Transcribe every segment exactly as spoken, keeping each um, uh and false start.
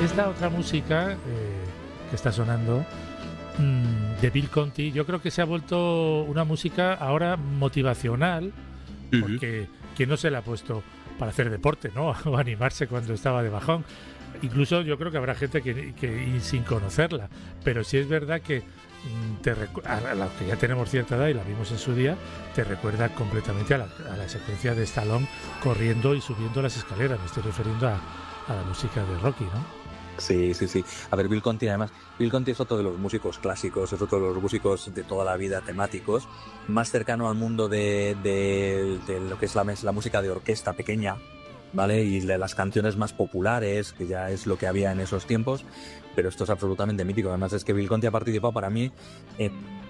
esta otra música eh, que está sonando mmm, de Bill Conti, yo creo que se ha vuelto una música ahora motivacional, uh-huh. porque quien no se la ha puesto para hacer deporte, ¿no? O animarse cuando estaba de bajón. Incluso yo creo que habrá gente que, que sin conocerla, pero sí es verdad que te recu- a los que ya tenemos cierta edad y la vimos en su día, te recuerda completamente a la, a la secuencia de Stallone corriendo y subiendo las escaleras. Me estoy refiriendo a, a la música de Rocky, ¿no? Sí, sí, sí. A ver, Bill Conti, además, Bill Conti es otro de los músicos clásicos, es otro de los músicos de toda la vida temáticos, más cercano al mundo de, de, de lo que es la, la música de orquesta pequeña, ¿vale? Y de las canciones más populares, que ya es lo que había en esos tiempos, pero esto es absolutamente mítico. Además es que Bill Conti ha participado para mí en,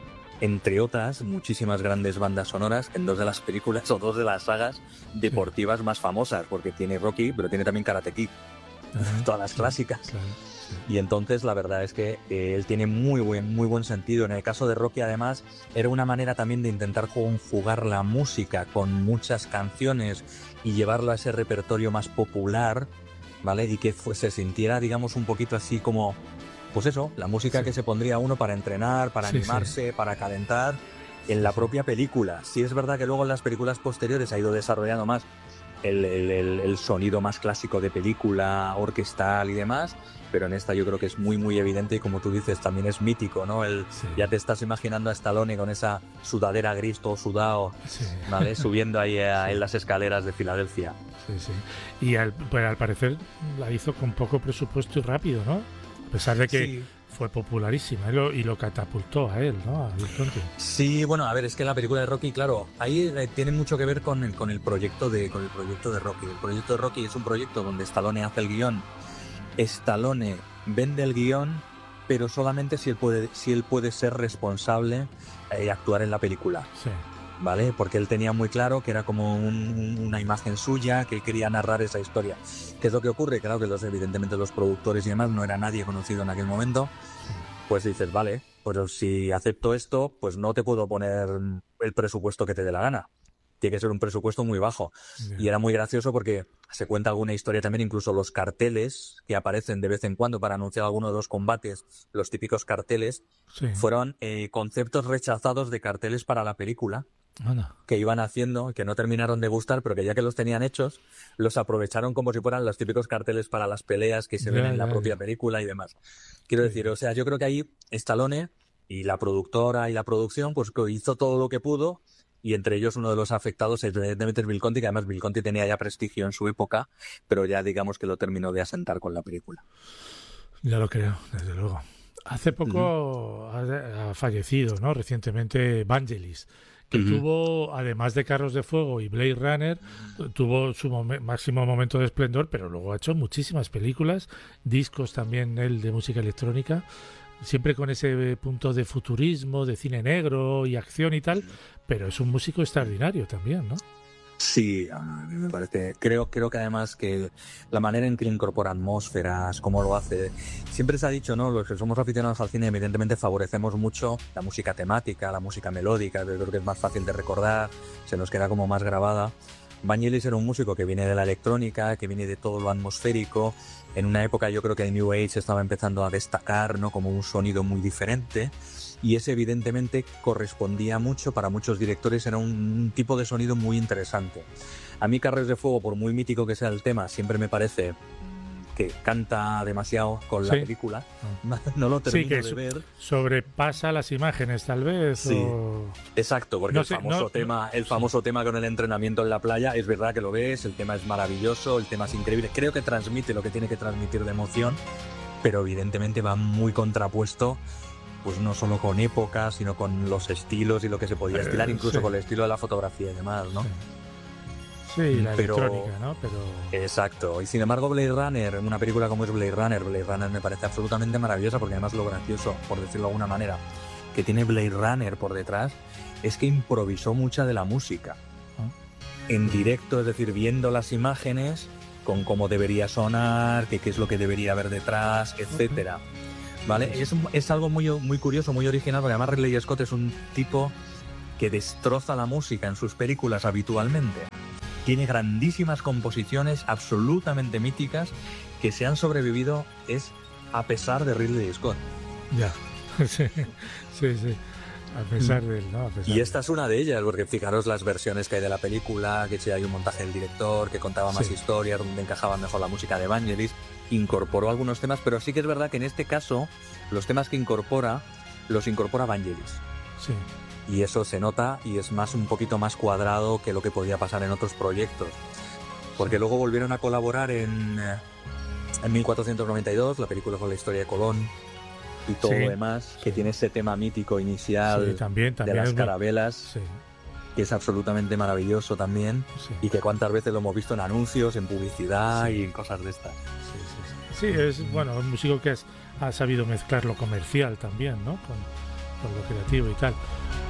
entre otras, muchísimas grandes bandas sonoras en dos de las películas o dos de las sagas deportivas sí. más famosas, porque tiene Rocky, pero tiene también Karate Kid, uh-huh. todas las sí, clásicas. Claro, sí. Y entonces la verdad es que eh, él tiene muy buen, muy buen sentido. En el caso de Rocky, además, era una manera también de intentar conjugar la música con muchas canciones y llevarlo a ese repertorio más popular, ¿vale? Y que fue, se sintiera, digamos, un poquito así como, pues eso, la música sí. que se pondría uno para entrenar, para sí, animarse, sí. para calentar en la sí. propia película. Sí es verdad que luego en las películas posteriores ha ido desarrollando más el, el, el, el sonido más clásico de película, orquestal y demás, pero en esta yo creo que es muy muy evidente y como tú dices también es mítico, ¿no? El, sí. Ya te estás imaginando a Stallone con esa sudadera gris todo sudado, sí. ¿vale? Subiendo ahí a, sí. en las escaleras de Filadelfia. Sí, sí. Y al, pues al parecer la hizo con poco presupuesto y rápido, ¿no? A pesar de que sí. fue popularísima y lo, y lo catapultó a él, ¿no? A Bill Conti. Sí, bueno, a ver, es que la película de Rocky, claro, ahí eh, tiene mucho que ver con el, con el proyecto de con el proyecto de Rocky. El proyecto de Rocky es un proyecto donde Stallone hace el guión. Stallone vende el guión, pero solamente si él puede, si él puede ser responsable y eh, actuar en la película. Sí. ¿Vale? Porque él tenía muy claro que era como un, una imagen suya, que él quería narrar esa historia. ¿Qué es lo que ocurre? Claro que los, evidentemente los productores y demás no era nadie conocido en aquel momento. Pues dices, vale, pero si acepto esto, pues no te puedo poner el presupuesto que te dé la gana. Tiene que ser un presupuesto muy bajo. Yeah. Y era muy gracioso porque se cuenta alguna historia también, incluso los carteles que aparecen de vez en cuando para anunciar alguno de los combates, los típicos carteles, sí. fueron eh, conceptos rechazados de carteles para la película. Ana. Que iban haciendo, que no terminaron de gustar, pero que ya que los tenían hechos, los aprovecharon como si fueran los típicos carteles para las peleas que se yeah, ven en yeah, la propia yeah. película y demás. Quiero sí. decir, o sea, yo creo que ahí Stallone y la productora y la producción pues hizo todo lo que pudo, y entre ellos uno de los afectados evidentemente es Bill Conti, que además Bill Conti tenía ya prestigio en su época, pero ya digamos que lo terminó de asentar con la película. Ya lo creo, desde luego. Hace poco uh-huh. ha, ha fallecido, ¿no? Recientemente Vangelis, que uh-huh. tuvo, además de Carros de Fuego y Blade Runner, uh-huh. tuvo su mom- máximo momento de esplendor, pero luego ha hecho muchísimas películas, discos también él de música electrónica, siempre con ese punto de futurismo, de cine negro y acción y tal, pero es un músico extraordinario también, ¿no? Sí, a mí me parece. Creo, creo que además que la manera en que incorpora atmósferas, cómo lo hace. Siempre se ha dicho, ¿no? Los que somos aficionados al cine, evidentemente favorecemos mucho la música temática, la música melódica, creo que es más fácil de recordar, se nos queda como más grabada. Vangelis era un músico que viene de la electrónica, que viene de todo lo atmosférico. En una época yo creo que el New Age estaba empezando a destacar, ¿no? Como un sonido muy diferente. Y ese evidentemente correspondía mucho, para muchos directores era un tipo de sonido muy interesante. A mí Carros de Fuego, por muy mítico que sea el tema, siempre me parece que canta demasiado con la sí. película. No lo termino sí, que de so- ver. Sobrepasa las imágenes, tal vez. Sí, o... exacto, porque no el sé, famoso no, tema, no, el famoso sí. tema con el entrenamiento en la playa, es verdad que lo ves, el tema es maravilloso, el tema es increíble. Creo que transmite lo que tiene que transmitir de emoción, pero evidentemente va muy contrapuesto, pues no solo con época, sino con los estilos y lo que se podía estilar, eh, incluso sí. con el estilo de la fotografía y demás, ¿no? Sí. Sí, la pero, electrónica, ¿no? Pero... Exacto. Y sin embargo Blade Runner, una película como es Blade Runner, Blade Runner me parece absolutamente maravillosa, porque además lo gracioso, por decirlo de alguna manera, que tiene Blade Runner por detrás, es que improvisó mucha de la música. ¿Ah? En directo, es decir, viendo las imágenes, con cómo debería sonar, qué, qué es lo que debería haber detrás, etcétera. Okay. ¿Vale? Es, es algo muy, muy curioso, muy original, porque además Ridley Scott es un tipo que destroza la música en sus películas habitualmente. Tiene grandísimas composiciones absolutamente míticas que se han sobrevivido es a pesar de Ridley Scott. Ya, sí, sí, sí. A pesar de él, ¿no? A pesar y esta de... es una de ellas, porque fijaros las versiones que hay de la película, que si hay un montaje del director, que contaba más Sí. historias, donde encajaba mejor la música de Vangelis, incorporó algunos temas, pero sí que es verdad que en este caso, los temas que incorpora, los incorpora Vangelis. Sí, Y eso se nota y es más un poquito más cuadrado que lo que podía pasar en otros proyectos. Porque luego volvieron a colaborar en, eh, en mil cuatrocientos noventa y dos, la película con la historia de Colón y todo Sí, lo demás, que sí. tiene ese tema mítico inicial sí, también, también de las es muy- carabelas, Sí, que es absolutamente maravilloso también, sí. y que cuántas veces lo hemos visto en anuncios, en publicidad Sí. y en cosas de estas. Sí, sí, sí. Sí, es bueno, un músico que has- ha sabido mezclar lo comercial también, ¿no? Con, con lo creativo y tal.